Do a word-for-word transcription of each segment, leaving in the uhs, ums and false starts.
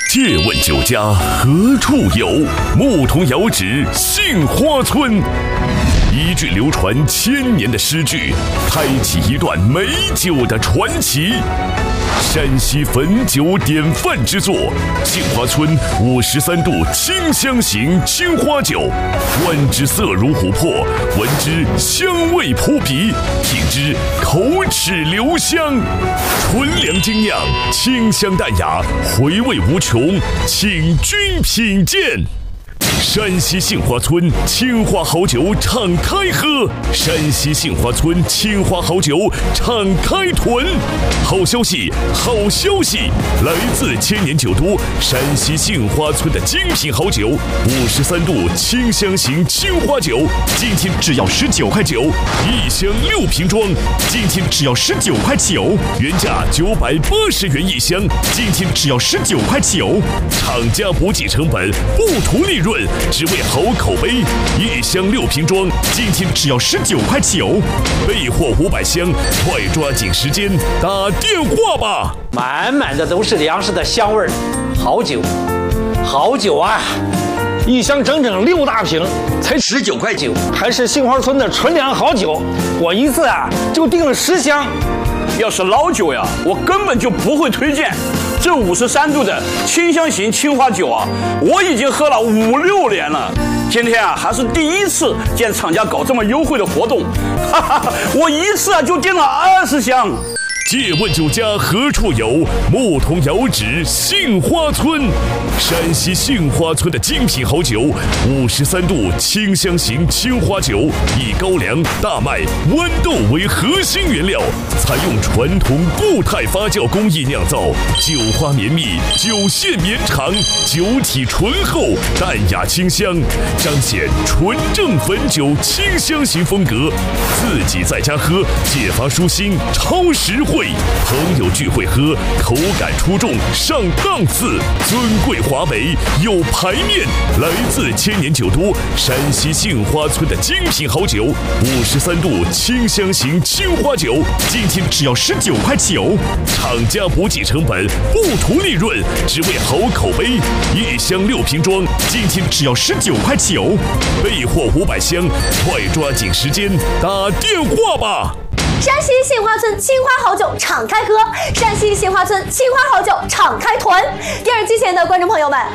借问酒家何处有？牧童遥指杏花村。一句流传千年的诗句，开启一段美酒的传奇。山西汾酒典范之作，杏花村五十三度清香型青花酒，观之色如琥珀，闻之香味扑鼻，品之口齿留香。纯粮精酿，清香淡雅，回味无穷，请君品鉴。山西杏花村青花好酒敞开喝，山西杏花村青花好酒敞开囤。好消息，好消息！来自千年酒都山西杏花村的精品好酒，五十三度清香型青花酒，今天只要十九块九，一箱六瓶装，今天只要十九块九，原价九百八十元一箱，今天只要十九块九，厂家不计成本，不图利润。只为好口碑，一箱六瓶装，今天只要十九块九，备货五百箱，快抓紧时间打电话吧！ 满满的都是粮食的香味儿，好酒，好酒啊！一箱整整六大瓶，才十九块九，还是杏花村的纯粮好酒。我一次啊就订了十箱。 要是老酒呀，我根本就不会推荐。这五十三度的清香型青花酒啊，我已经喝了五六年了。今天啊，还是第一次见厂家搞这么优惠的活动，哈哈，我一次啊就订了二十箱。 借问酒家何处有？牧童遥指杏花村。山西杏花村的精品好酒，五十三度清香型青花酒，以高粱、大麦、豌豆为核心原料，采用传统固态发酵工艺酿造，酒花绵密，酒线绵长，酒体醇厚，淡雅清香，彰显纯正汾酒清香型风格。自己在家喝，解乏舒心，超实惠。朋友聚会喝，口感出众，上档次，尊贵华美，有排面。来自千年酒都山西杏花村的精品好酒，五十三度清香型青花酒，今天只要十九块九，厂家不计成本，不图利润，只为好口碑。一箱六瓶装，今天只要十九块九，备货五百箱，快抓紧时间打电话吧！ 山西杏花村青花好酒敞开喝，山西杏花村青花好酒敞开囤。电视机前的观众朋友们，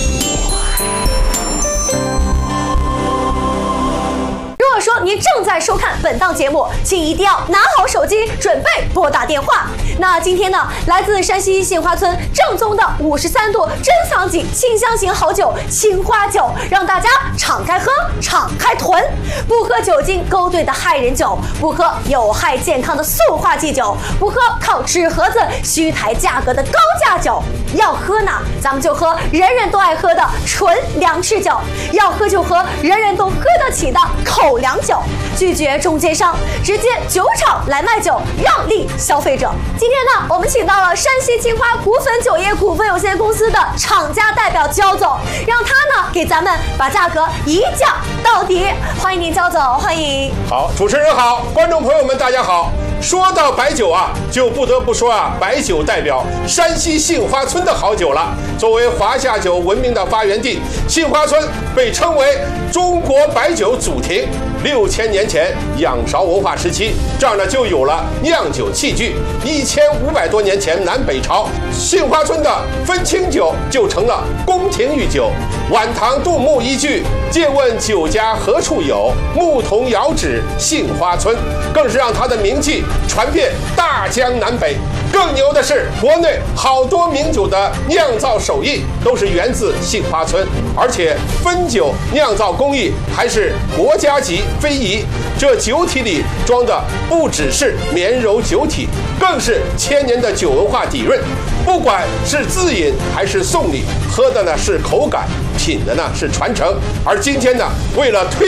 如果说您正在收看本档节目，请一定要拿好手机，准备拨打电话。那今天呢，来自山西杏花村正宗的五十三度珍藏级清香型好酒青花酒，让大家敞开喝，敞开囤。不喝酒精勾兑的害人酒，不喝有害健康的塑化剂酒，不喝靠纸盒子虚抬价格的高价酒。要喝呢，咱们就喝人人都爱喝的纯粮食酒；要喝就喝人人都喝得起的口粮酒。拒绝中间商，直接酒厂来卖酒，让利消费者。今天呢，我们请到了山西青花股份酒业股份有限公司的厂家代表焦总，让他呢给咱们把价格一降到底。欢迎您，焦总，欢迎。 好，主持人好，观众朋友们大家好。说到白酒啊，就不得不说啊，白酒代表山西杏花村的好酒了。作为华夏酒闻名的发源地，杏花村被称为中国白酒祖庭。六千年前，仰韶文化时期，这儿呢就有了酿酒器具。一千五百多年前，南北朝，杏花村的分清酒就成了宫廷御酒。晚唐杜牧一句“借问酒家何处有，牧童遥指杏花村”，更是让他的名气传遍大江南北。更牛的是，国内好多名酒的酿造手艺都是源自杏花村，而且汾酒酿造工艺还是国家级非遗。这酒体里装的不只是绵柔酒体，更是千年的酒文化底蕴。不管是自饮还是送礼，喝的呢是口感，品的呢是传承。而今天呢，为了推